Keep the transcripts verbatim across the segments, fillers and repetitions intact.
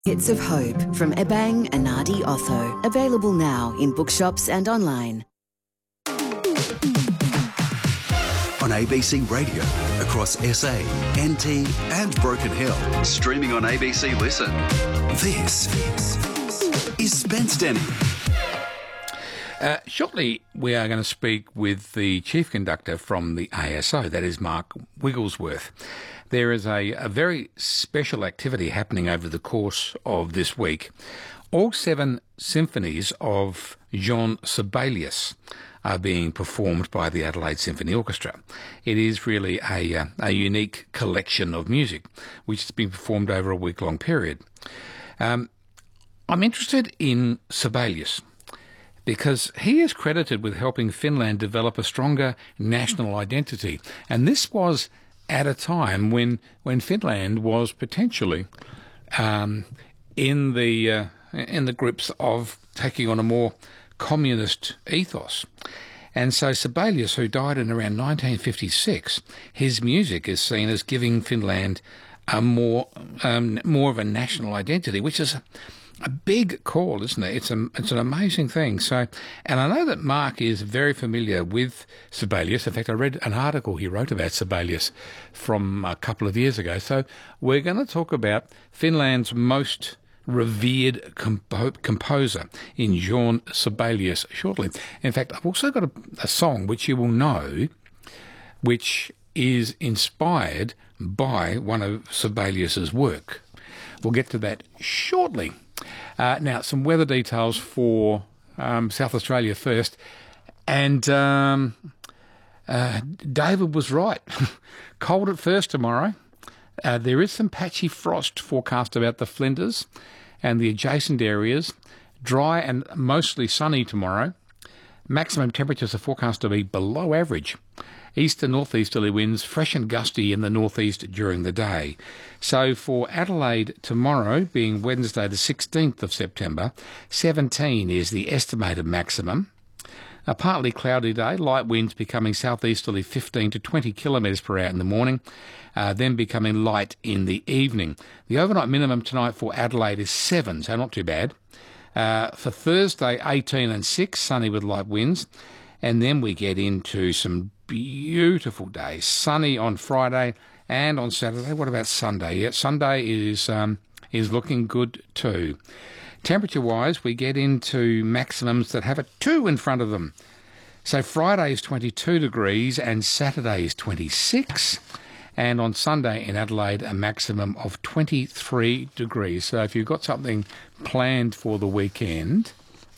Hits of Hope from Ebang Anadi Otho. Available now in bookshops and online. On A B C Radio, across S A, N T and Broken Hill. Streaming on A B C Listen. This is Spence Denny. Uh, shortly, we are going to speak with the chief conductor from the A S O, that is Mark Wigglesworth. There is a, a very special activity happening over the course of this week. All seven symphonies of Jean Sibelius are being performed by the Adelaide Symphony Orchestra. It is really a, uh, a unique collection of music, which has been performed over a week-long period. Um, I'm interested in Sibelius because he is credited with helping Finland develop a stronger national identity. And this was at a time when when Finland was potentially um, in the uh, in the grips of taking on a more communist ethos. And so Sibelius, who died in around nineteen fifty-six, his music is seen as giving Finland a more um, more of a national identity, which is a big call, isn't it? It's a, it's an amazing thing. So, and I know that Mark is very familiar with Sibelius. In fact, I read an article he wrote about Sibelius from a couple of years ago. So we're going to talk about Finland's most revered compo- composer in Jean Sibelius shortly. In fact, I've also got a, a song which you will know, which is inspired by one of Sibelius's work. We'll get to that shortly. Uh, now, some weather details for um, South Australia first. And um, uh, David was right. Cold at first tomorrow. Uh, there is some patchy frost forecast about the Flinders and the adjacent areas. Dry and mostly sunny tomorrow. Maximum temperatures are forecast to be below average. East and northeasterly winds, fresh and gusty in the northeast during the day. So for Adelaide tomorrow, being Wednesday the sixteenth of September, seventeen is the estimated maximum. A partly cloudy day, light winds becoming southeasterly fifteen to twenty kilometres per hour in the morning, uh, then becoming light in the evening. The overnight minimum tonight for Adelaide is seven, so not too bad. Uh, for Thursday, eighteen and six, sunny with light winds. And then we get into some beautiful days. Sunny on Friday and on Saturday. What about Sunday? Yeah, Sunday is um, is looking good too. Temperature-wise, we get into maximums that have a two in front of them. So Friday is twenty-two degrees and Saturday is twenty-six. And on Sunday in Adelaide, a maximum of twenty-three degrees. So if you've got something planned for the weekend,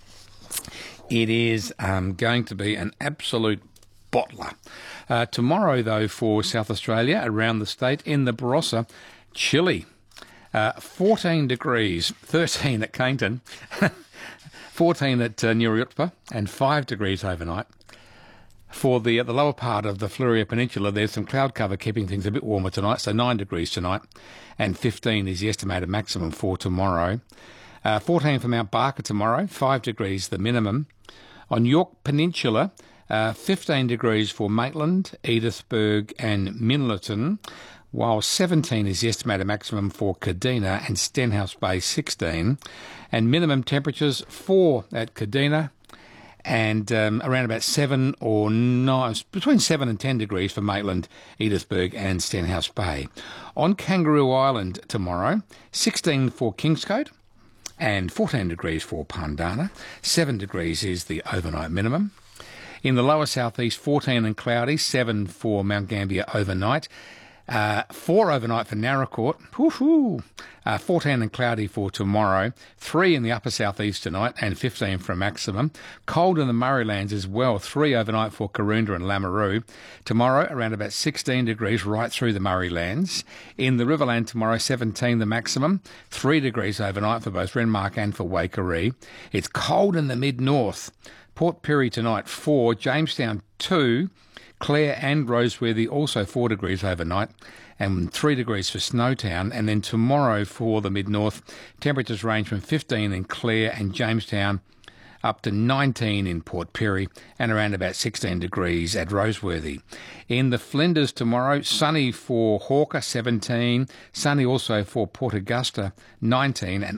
it is um, going to be an absolute bottler. Uh, tomorrow, though, for South Australia, around the state, in the Barossa, chilly. Uh, fourteen degrees, thirteen at Cainton, fourteen at uh, Nuruyutpa, and five degrees overnight. For the uh, the lower part of the Fleurieu Peninsula, there's some cloud cover keeping things a bit warmer tonight, so nine degrees tonight, and fifteen is the estimated maximum for tomorrow. Uh, fourteen for Mount Barker tomorrow, five degrees the minimum. On York Peninsula, uh, fifteen degrees for Maitland, Edithburgh and Minlaton, while seventeen is the estimated maximum for Kadina and Stenhouse Bay, sixteen. And minimum temperatures, four at Kadina and um, around about seven or nine, between seven and ten degrees for Maitland, Edithburgh and Stenhouse Bay. On Kangaroo Island tomorrow, sixteen for Kingscote, and fourteen degrees for Pandana. seven degrees is the overnight minimum. In the lower southeast, fourteen and cloudy, seven for Mount Gambier overnight. Uh, four overnight for Naracoorte, Woo-hoo. Uh, fourteen and cloudy for tomorrow, three in the upper southeast tonight, and fifteen for a maximum. Cold in the Murraylands as well, three overnight for Karoonda and Lameroo. Tomorrow, around about sixteen degrees right through the Murraylands. In the Riverland tomorrow, seventeen the maximum, three degrees overnight for both Renmark and for Waikerie. It's cold in the mid-north. Port Pirie tonight, four, Jamestown, two, Clare and Roseworthy also four degrees overnight, and three degrees for Snowtown. And then tomorrow for the mid-north, temperatures range from fifteen in Clare and Jamestown up to nineteen in Port Pirie and around about sixteen degrees at Roseworthy. In the Flinders tomorrow, sunny for Hawker, seventeen, sunny also for Port Augusta, nineteen, and